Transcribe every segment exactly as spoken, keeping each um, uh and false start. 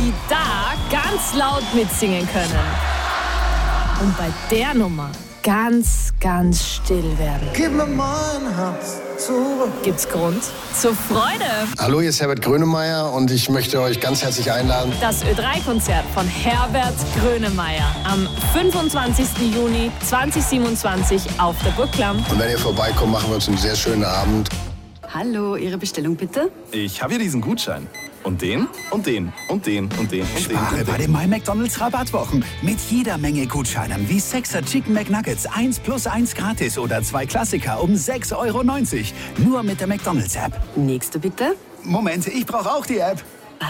die da ganz laut mitsingen können. Und bei der Nummer ganz, ganz still werden. Gib mir mein Herz zurück. Gibt's Grund zur Freude. Hallo, hier ist Herbert Grönemeyer und ich möchte euch ganz herzlich einladen. Das Ö drei Konzert von Herbert Grönemeyer am fünfundzwanzigsten Juni zweitausendsiebenundzwanzig auf der Burg Klamm. Und wenn ihr vorbeikommt, machen wir uns einen sehr schönen Abend. Hallo, Ihre Bestellung bitte? Ich habe hier diesen Gutschein. Und den, und den, und den, und den, und den. Spare bei den My McDonald's Rabattwochen. Mit jeder Menge Gutscheinen wie Sechser Chicken McNuggets eins plus eins gratis oder zwei Klassiker um sechs Euro neunzig. Nur mit der McDonald's App. Nächste bitte. Moment, ich brauche auch die App.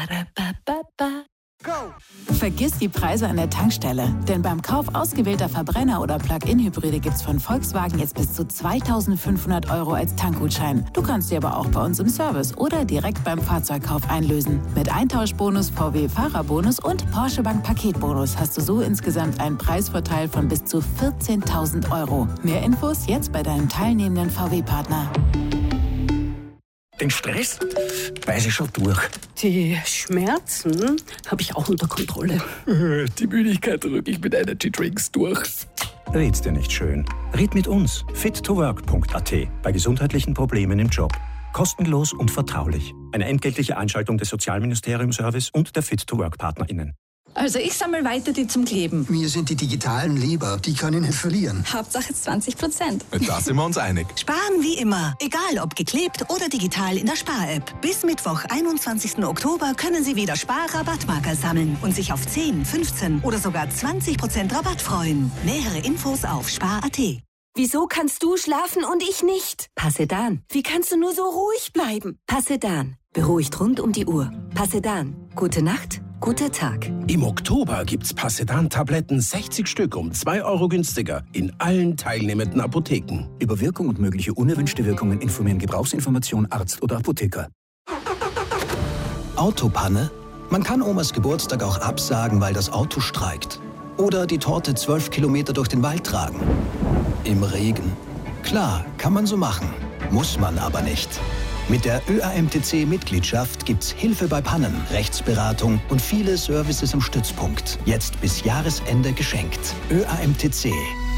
Vergiss die Preise an der Tankstelle, denn beim Kauf ausgewählter Verbrenner- oder Plug-in-Hybride gibt's von Volkswagen jetzt bis zu zweitausendfünfhundert Euro als Tankgutschein. Du kannst sie aber auch bei uns im Service oder direkt beim Fahrzeugkauf einlösen. Mit Eintauschbonus, V W-Fahrerbonus und Porsche Bank Paketbonus hast du so insgesamt einen Preisvorteil von bis zu vierzehntausend Euro. Mehr Infos jetzt bei deinem teilnehmenden V W-Partner. Den Stress weiß ich schon durch. Die Schmerzen habe ich auch unter Kontrolle. Die Müdigkeit drücke ich mit Energy Drinks durch. Red's dir nicht schön. Red mit uns. fit to work punkt a t bei gesundheitlichen Problemen im Job. Kostenlos und vertraulich. Eine entgeltliche Einschaltung des Sozialministerium-Service und der Fit to Work PartnerInnen. Also ich sammle weiter die zum Kleben. Mir sind die digitalen lieber. Die kann ich nicht verlieren. Hauptsache zwanzig Prozent. Da sind wir uns einig. Sparen wie immer. Egal ob geklebt oder digital in der Spar-App. Bis Mittwoch, einundzwanzigsten Oktober können Sie wieder Spar-Rabattmarker sammeln und sich auf zehn, fünfzehn oder sogar zwanzig Prozent Rabatt freuen. Nähere Infos auf spar punkt a t. Wieso kannst du schlafen und ich nicht? Passedan. Wie kannst du nur so ruhig bleiben? Passedan. Beruhigt rund um die Uhr. Passedan. Gute Nacht, guter Tag. Im Oktober gibt's Passedan-Tabletten sechzig Stück um zwei Euro günstiger in allen teilnehmenden Apotheken. Über Wirkung und mögliche unerwünschte Wirkungen informieren Gebrauchsinformation Arzt oder Apotheker. Autopanne? Man kann Omas Geburtstag auch absagen, weil das Auto streikt. Oder die Torte zwölf Kilometer durch den Wald tragen. Im Regen. Klar, kann man so machen. Muss man aber nicht. Mit der Ö A M T C-Mitgliedschaft gibt's Hilfe bei Pannen, Rechtsberatung und viele Services im Stützpunkt. Jetzt bis Jahresende geschenkt. Ö A M T C.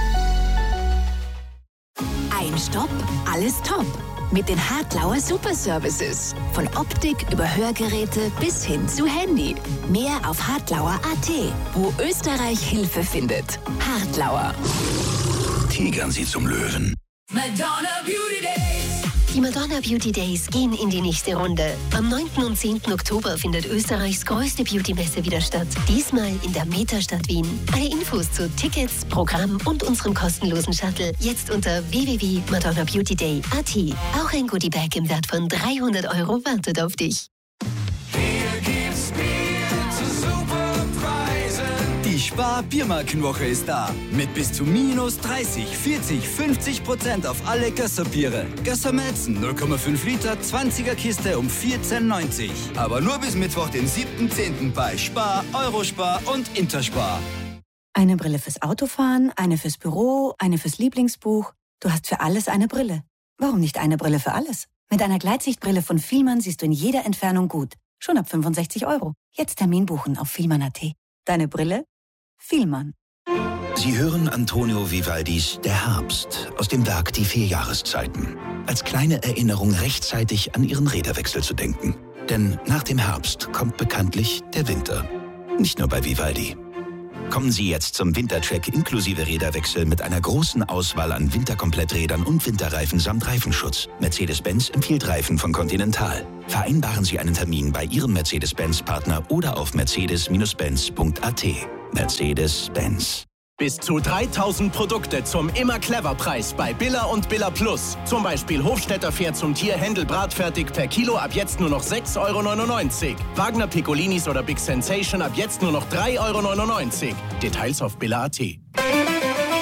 Ein Stopp, alles top. Mit den Hartlauer Super Services. Von Optik über Hörgeräte bis hin zu Handy. Mehr auf hartlauer punkt a t, wo Österreich Hilfe findet. Hartlauer. Tigern Sie zum Löwen. Madonna Beauty Days. Die Madonna Beauty Days gehen in die nächste Runde. Am neunten und zehnten Oktober findet Österreichs größte Beauty-Messe wieder statt. Diesmal in der Metastadt Wien. Alle Infos zu Tickets, Programm und unserem kostenlosen Shuttle jetzt unter w w w punkt madonna beauty day punkt a t. Auch ein Goodiebag im Wert von dreihundert Euro wartet auf dich. Die Spar-Biermarkenwoche ist da. Mit bis zu minus dreißig, vierzig, fünfzig Prozent auf alle Gösser-Biere. Gösser Melzen null Komma fünf Liter, zwanziger Kiste um vierzehn neunzig. Aber nur bis Mittwoch, den siebten zehnten bei Spar, Eurospar und Interspar. Eine Brille fürs Autofahren, eine fürs Büro, eine fürs Lieblingsbuch. Du hast für alles eine Brille. Warum nicht eine Brille für alles? Mit einer Gleitsichtbrille von Fielmann siehst du in jeder Entfernung gut. Schon ab fünfundsechzig Euro. Jetzt Termin buchen auf fielmann punkt a t. Deine Brille? Fielmann. Sie hören Antonio Vivaldis Der Herbst aus dem Werk Die vier Jahreszeiten. Als kleine Erinnerung rechtzeitig an Ihren Räderwechsel zu denken. Denn nach dem Herbst kommt bekanntlich der Winter. Nicht nur bei Vivaldi. Kommen Sie jetzt zum Wintercheck inklusive Räderwechsel mit einer großen Auswahl an Winterkompletträdern und Winterreifen samt Reifenschutz. Mercedes-Benz empfiehlt Reifen von Continental. Vereinbaren Sie einen Termin bei Ihrem Mercedes-Benz-Partner oder auf mercedes Benz punkt a t. Mercedes-Benz. Bis zu dreitausend Produkte zum Immer-Clever-Preis bei Billa und Billa Plus. Zum Beispiel Hofstetter Pferd zum Tier Händel bratfertig per Kilo ab jetzt nur noch sechs Euro neunundneunzig. Wagner Piccolinis oder Big Sensation ab jetzt nur noch drei Euro neunundneunzig. Details auf billa punkt a t.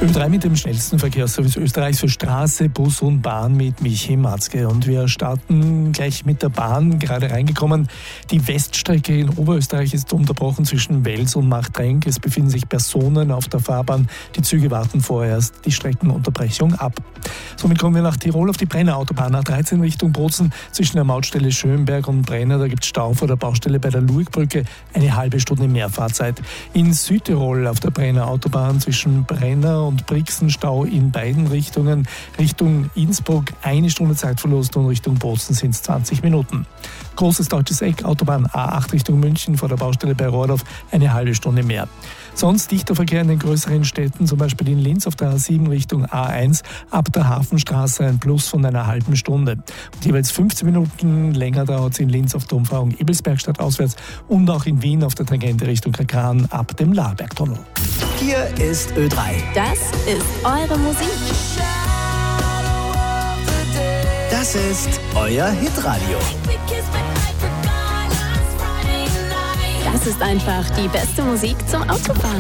Ö drei mit dem schnellsten Verkehrsservice Österreichs für Straße, Bus und Bahn mit Michi Matzke. Und wir starten gleich mit der Bahn, gerade reingekommen. Die Weststrecke in Oberösterreich ist unterbrochen zwischen Wels und Machtrenk. Es befinden sich Personen auf der Fahrbahn. Die Züge warten vorerst die Streckenunterbrechung ab. Somit kommen wir nach Tirol auf die Brenner Autobahn A dreizehn Richtung Bozen. Zwischen der Mautstelle Schönberg und Brenner, da gibt es Stau vor der Baustelle bei der Luigbrücke. Eine halbe Stunde mehr Fahrzeit. In Südtirol auf der Brenner Autobahn zwischen Brenner und Brixen Stau in beiden Richtungen. Richtung Innsbruck eine Stunde Zeitverlust und Richtung Bozen sind es zwanzig Minuten. Großes Deutsches Eck, Autobahn A acht Richtung München vor der Baustelle bei Rohrdorf eine halbe Stunde mehr. Sonst dichter Verkehr in den größeren Städten, zum Beispiel in Linz auf der A sieben Richtung A eins, ab der Hafenstraße ein Plus von einer halben Stunde. Und jeweils fünfzehn Minuten länger dauert es in Linz auf der Umfahrung Ebelsbergstadt auswärts und auch in Wien auf der Tangente Richtung Krakran ab dem Lahlbergtunnel. Hier ist Ö drei. Das ist eure Musik. Das ist euer Hitradio. Das ist einfach die beste Musik zum Autofahren.